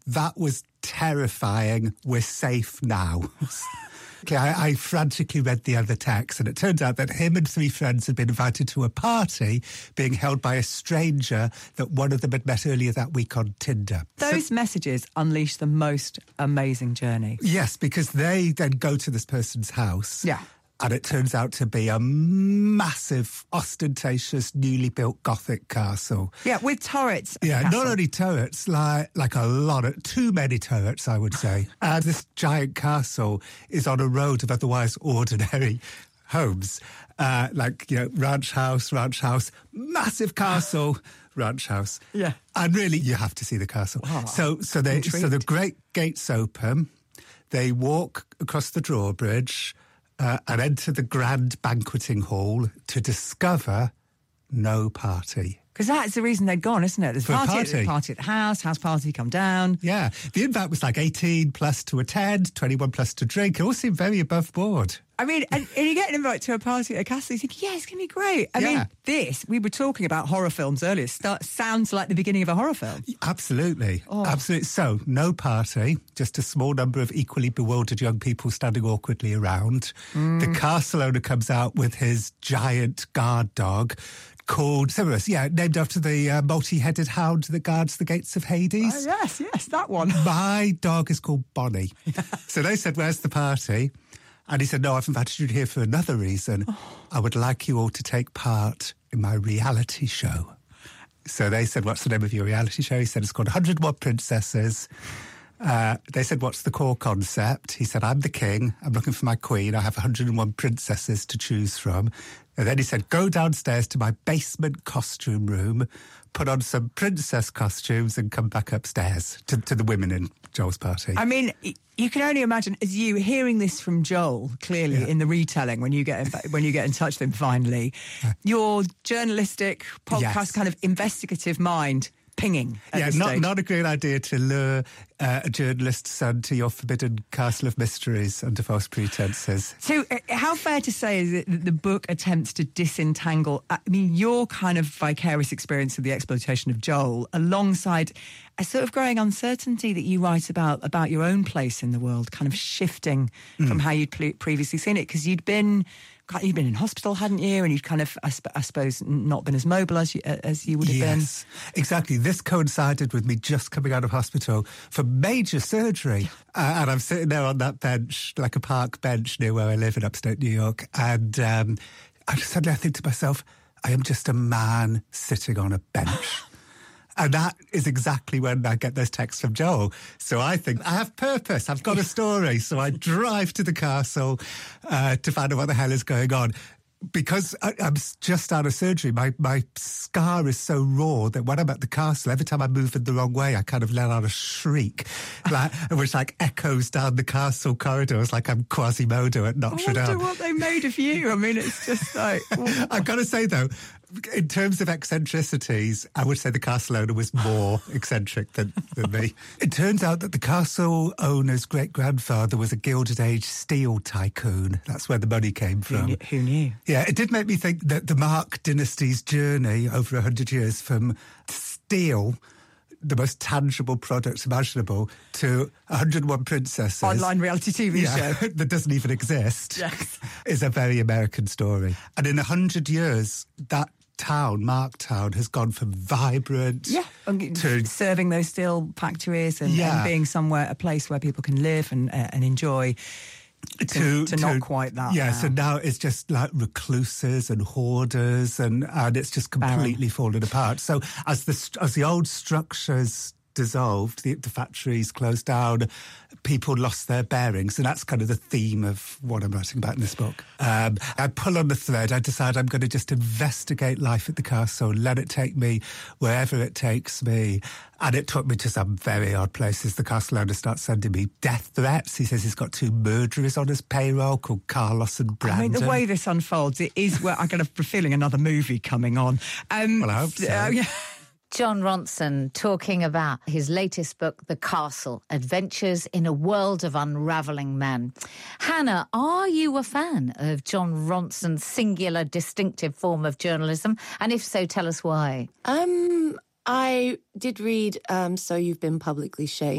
That was terrifying. We're safe now. Okay, I frantically read the other text, and it turned out that him and 3 friends had been invited to a party being held by a stranger that one of them had met earlier that week on Tinder. Those messages unleash the most amazing journey. Yes, because they then go to this person's house. Yeah. And it turns out to be a massive, ostentatious, newly built Gothic castle. Yeah, with turrets. Yeah, castle. not only turrets, like a lot of, too many turrets, I would say. And this giant castle is on a road of otherwise ordinary homes. Ranch house, massive castle, ranch house. Yeah. And really, you have to see the castle. Oh, so the great gates open. They walk across the drawbridge and enter the grand banqueting hall to discover no party. Because that's the reason they'd gone, isn't it? There's party at the house party, come down. Yeah. The invite was like 18 plus to attend, 21 plus to drink. It all seemed very above board. I mean, and you get an invite to a party at a castle, you think, yeah, it's going to be great. I mean, we were talking about horror films earlier, sounds like the beginning of a horror film. Absolutely. Absolutely. So, no party, just a small number of equally bewildered young people standing awkwardly around. The castle owner comes out with his giant guard dog called Cerberus, named after the multi-headed hound that guards the gates of Hades. Oh, yes, that one. My dog is called Bonnie. So they said, where's the party? And he said, no, I've invited you here for another reason. I would like you all to take part in my reality show. So they said, what's the name of your reality show? He said, it's called 101 Princesses. They said, what's the core concept? He said, I'm the king. I'm looking for my queen. I have 101 princesses to choose from. And then he said, go downstairs to my basement costume room, put on some princess costumes and come back upstairs to the women in Joel's party. I mean, you can only imagine, as you hearing this from Joel, clearly, in the retelling, when you get in touch with him finally, your journalistic podcast kind of investigative mind pinging at this stage. Not a great idea to lure a journalist's son to your forbidden castle of mysteries under false pretences. So how fair to say is it that the book attempts to disentangle, your kind of vicarious experience of the exploitation of Joel alongside a sort of growing uncertainty that you write about your own place in the world, kind of shifting from how you'd previously seen it, because you'd been in hospital, hadn't you? And you'd kind of, I suppose, not been as mobile as you would have been. Yes, exactly. This coincided with me just coming out of hospital for major surgery. And I'm sitting there on that bench, like a park bench near where I live in upstate New York. And suddenly I think to myself, I am just a man sitting on a bench. And that is exactly when I get those texts from Joel. So I think I have purpose. I've got a story. So I drive to the castle to find out what the hell is going on. Because I'm just out of surgery, my scar is so raw that when I'm at the castle, every time I move in the wrong way, I kind of let out a shriek, which echoes down the castle corridors like I'm Quasimodo at Notre Dame. I wonder what they made of you. I mean, it's just like... I've got to say, though, in terms of eccentricities, I would say the castle owner was more eccentric than me. It turns out that the castle owner's great-grandfather was a Gilded Age steel tycoon. That's where the money came from. Who knew? Yeah, it did make me think that the Mark dynasty's journey over 100 years from steel, the most tangible product imaginable, to 101 Princesses. Online reality TV show. That doesn't even exist, is a very American story. And in 100 years, that town, Marktown, has gone from vibrant to serving those steel factories and being a place where people can live and enjoy, to not quite that. Yeah, so now it's just like recluses and hoarders and it's just completely fallen apart. So as the old structures dissolved, the factories closed down, people lost their bearings, and that's kind of the theme of what I'm writing about in this book. I pull on the thread. I decide I'm going to just investigate life at the castle, let it take me wherever it takes me. And it took me to some very odd places. The castle owner starts sending me death threats. He says he's got 2 murderers on his payroll called Carlos and Brandon. I mean, the way this unfolds, it is where I got a feeling another movie coming on. Well, I hope so. Jon Ronson talking about his latest book, The Castle, Adventures in a World of Unravelling Men. Hannah, are you a fan of Jon Ronson's singular, distinctive form of journalism? And if so, tell us why. I did read So You've Been Publicly Shamed.